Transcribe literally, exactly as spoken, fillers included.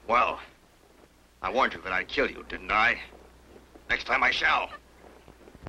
Well, I warned you that I'd kill you, didn't I? Next time I shall.